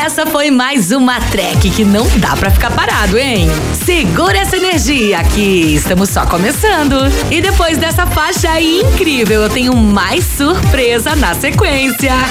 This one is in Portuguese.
Essa foi mais uma track que não dá pra ficar parado, hein? Segura essa energia que estamos só começando. E depois dessa faixa incrível, eu tenho mais surpresa na sequência.